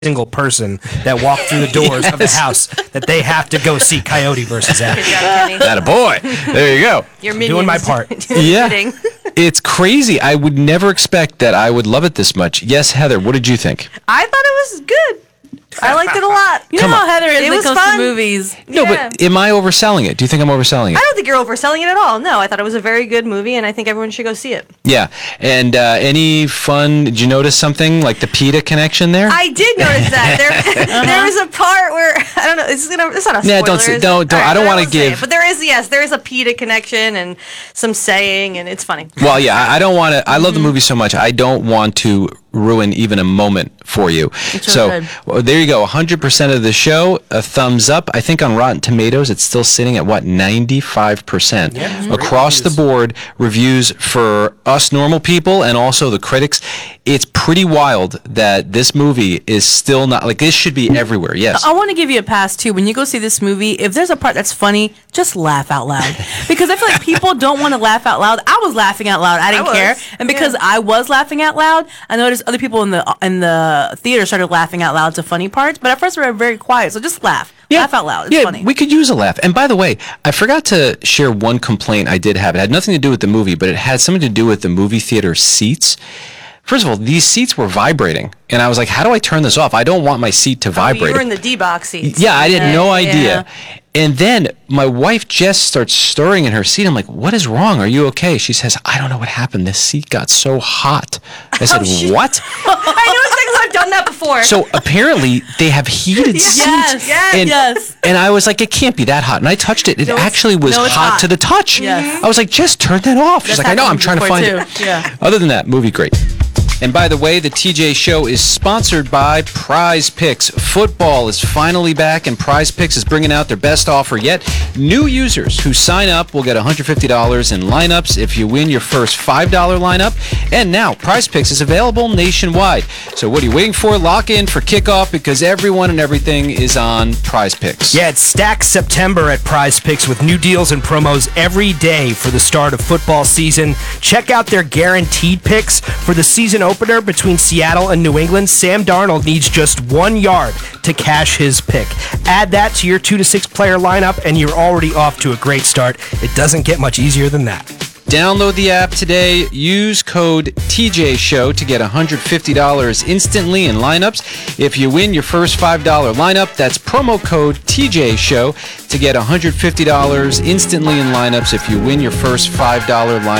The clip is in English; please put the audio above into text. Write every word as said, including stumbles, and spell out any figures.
single person that walked through the doors yes. of the house that they have to go see Coyote versus Ash. That a boy. There you go. You're doing my part. Yeah. It's crazy. I would never expect that I would love it this much. Yes, Heather, what did you think? I thought it was good. I liked it a lot. You Come know how on. Heather is It when was it comes fun. to movies. No, Yeah. but am I overselling it? Do you think I'm overselling it? I don't think you're overselling it at all. No, I thought it was a very good movie, and I think everyone should go see it. Yeah. And uh, any fun, did you notice something like the PETA connection there? I did notice that. There there was a part where, I don't know, it's, gonna, it's not a spoiler. Yeah, don't say- is it? don't- don't- All I don't then wanna won't say give- it. But there is, yes, there is a PETA connection and some saying, and it's funny. Well, yeah, I I don't want to. I love the movie so much. I don't want to ruin even a moment for you. It's So really good. well, there you go. one hundred percent of the show, a thumbs up. I think on Rotten Tomatoes, it's still sitting at what, ninety-five percent Yeah, across the board. Reviews for us normal people and also the critics. It's pretty wild that this movie is still not like this should be everywhere. Yes. I want to give you a pass too. When you go see this movie, if there's a part that's funny, just laugh out loud. Because I feel like people don't want to laugh out loud. I was laughing out loud. I didn't I was, care. And because yeah. I was laughing out loud, I noticed other people in the in the theater started laughing out loud to funny parts. But at first we were very quiet. So just laugh. Laugh out loud. It's yeah, funny. we could use a laugh. And by the way, I forgot to share one complaint I did have. It had nothing to do with the movie, but it had something to do with the movie theater seats. First of all, these seats were vibrating. And I was like, how do I turn this off? I don't want my seat to Oh, vibrate. you were in the D-box seats. Yeah, I had no Yeah. idea. And then my wife Jess starts stirring in her seat. I'm like, what is wrong? Are you okay? She says, I don't know what happened. This seat got so hot. I said, Oh, shit. what? I know exactly. I've done that before. So apparently they have heated seats. Yes. Yes. And, Yes. and I was like, it can't be that hot. And I touched it. It No, it's- actually was no, it's hot, hot. to the touch. Yes. I was like, just turn that off. She's That's like, I know, I'm happened trying to before, find too. it. Yeah. Other than that, movie great. And by the way, the T J Show is sponsored by Prize Picks. Football is finally back, and Prize Picks is bringing out their best offer yet. New users who sign up will get one hundred fifty dollars in lineups if you win your first five dollar lineup. And now, Prize Picks is available nationwide. So what are you waiting for? Lock in for kickoff because everyone and everything is on Prize Picks. Yeah, it's Stack September at Prize Picks with new deals and promos every day for the start of football season. Check out their guaranteed picks for the season opener between Seattle and New England. Sam Darnold needs just one yard to cash his pick. Add that to your two to six player lineup, and you're already off to a great start. It doesn't get much easier than that. Download the app today. Use code T J Show to get one hundred fifty dollars instantly in lineups. If you win your first five dollar lineup, that's promo code T J Show to get one hundred fifty dollars instantly in lineups if you win your first five dollar lineup.